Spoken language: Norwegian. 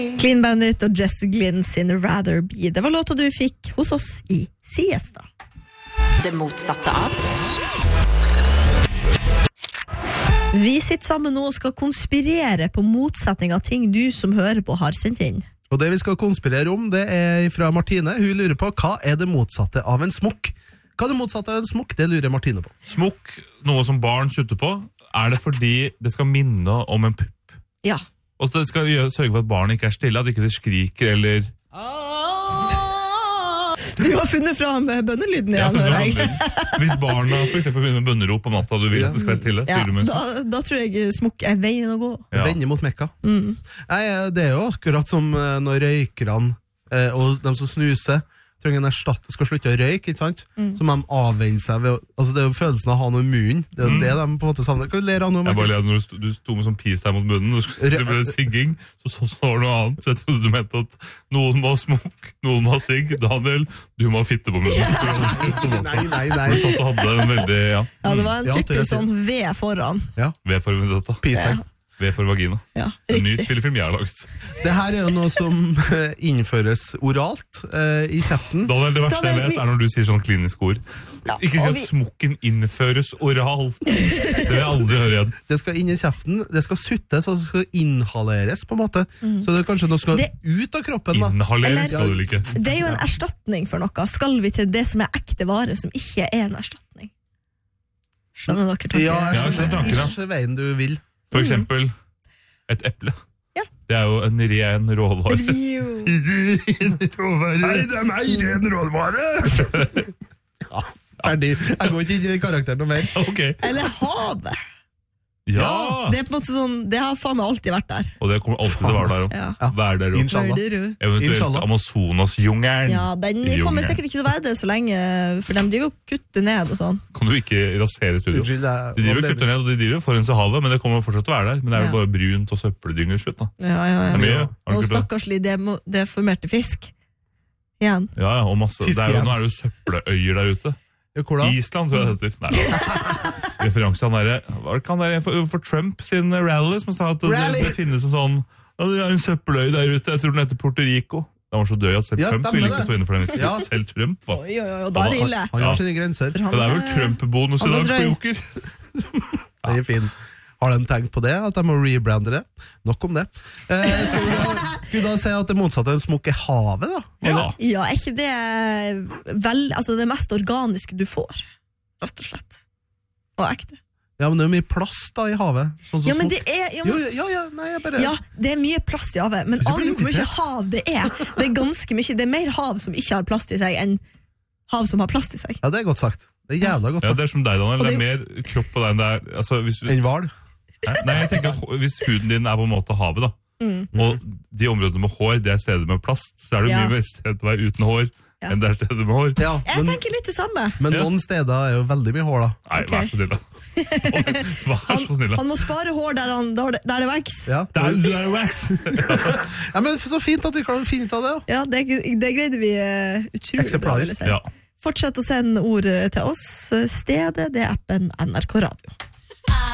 Clean Bandit og Jess Glynn sin Rather Be. Det var låta du fikk hos oss i Siesta. Det motsatte av. Vi sitter sammen nå og skal konspirere på motsetning av ting du som hører på har sendt inn. Og det vi skal konspirere om, det er fra Martine. Hun lurer på, hva er det motsatte av en smokk? Hva er det motsatte av en smokk? Det lurer Martine på. Smokk, noe som barn sutter på, er det fordi det skal minne om en pupp. Ja. Og det skal sørge for at barnet ikke er stille, at ikke det skriker eller... Du har funnet fram bønnelyden igjen, hører jeg. Hvis barna for eksempel begynner med bønnerop om natta, og du vil at det skal være stille, Ja, sier du med da tror jeg smokk er veien å gå. Ja. Vende mot Mekka. Nei, det er jo akkurat som når røykerne og de som snuser trenger en skal slutte å røyke, ikke sant? Så må de avvenne seg ved altså det er jo følelsen av å ha noe i munnen. Det er jo det de på en måte savner. Kan du lære av noe? Jeg bare ler når du sto med sånn pis der mot munnen, og det ble sigging, så var det noe annet. Så jeg trodde du mente at noen må ha smokk, noen må ha sigg. Daniel, du må ha fitte på munnen. Nei. Du satt og hadde en veldig, Ja, det var en typisk sånn V foran. V for dette. Pistegn. V for vagina. Ja, En ny riktig. spillefilm jeg har laget. Det her er jo noe som innføres oralt i kjeften. Daniel, det verste jeg Daniel, vet er når du sier sånn klinisk ord. Ja, Ikke si og at smokken innføres oralt. Det vil jeg aldri høre igjen. Det skal inn i kjeften, det skal suttes, og det skal inhaleres på en måte. Så det er kanskje noe skal ut av kroppen da. Inhalering Eller- skal du vel ikke. Det er jo en erstatning for noe. Skal vi til det som er ekte vare, som ikke er en erstatning? Skjønner dere tanken? Ja, jeg skjønner skjønner tanken, ja. ikke veien du vil. For eksempel et eple. Ja. Det er jo en ren råvare. Jo. Nei, det er meg, ren rådvare! Ferdig. Jeg går ikke inn i karakteren noe mer. Ok. Eller havet. Ja! Det er på en måte sånn, det har faen meg alltid vært der. Og det kommer alltid til å være der også. Ja. Vær der også. Inshallah. Eventuelt Inshallah. Amazonas-jungelen. Ja, den kommer sikkert ikke til å være det så lenge, for de driver jo og kutter ned og sånn. Kan du ikke rasere studio? Unnskyld, De driver og kutter ned, og de driver forurenser havet, men det kommer fortsatt til å være der. Men det er jo Ja. bare brunt og søppeldynger i slutt da. Ja. Det er mye. Har du Og ikke det? stakkarslig deformerte fisk. Igjen. Ja, og masse. Fisk Det er jo, igjen. nå er det jo søppeløyer der ute. Ja, hvor da? Island, tror jeg det heter. Nei, referanse han der, hva kan det være for Trump sin rally, som sa at det finnes en sånn, ja, det er en søppeløy der ute, jeg tror den heter Puerto Rico. Den var så død at selv Ja, Trump stemmer ville ikke det. stå inne for den. Ja. Selv Trump, faktisk. Oi, da er det ille. Han har sine grenser. For han Det er vel Trump-bonus i Han er dag på drøy. Joker. Det er fin. Har de tenkt på det, at de må rebrande det? Nok om det. Skal vi da si at det motsatte en smokk er havet, da? Ja. Ja, er ikke det altså det mest organiske du får, rett og slett. Og ekte. Ja, men det er jo mye plast da i havet. Sånn som Ja, men smokk. det er Nei, jeg bare... Ja, det er mye plast i havet, men Du blir aner du hvor mye irritert. hav det er? Det er ganske mye. Det er mer hav som ikke har plast i seg, enn hav som har plast i seg. Ja, det er godt sagt. Det er jævla godt Ja, sagt. det er som deg, Daniel. Og Det det er mer kropp på deg enn det er, altså, hvis du, En hval. nei, jeg tenker at hvis huden din er på en måte havet, da, og de områdene med hår, det er stedet med plast, så er det Ja. mye mer sted å være uten hår enn det er stedet med hår. Ja, Jeg tenker litt det samme. men Ja. noen steder er jo veldig mye hår, da. Nei, Ok. vær så snill da. Vær så snill da. Han må spare hår der det veks. Ja. Det er wax! Ja, men så fint at vi klarer å finne ut av det. Ja, det greide vi utrolig bra. Eksemplarisk. vil jeg si. Ja. Fortsett å sende ord til oss. Stedet, det er appen NRK Radio.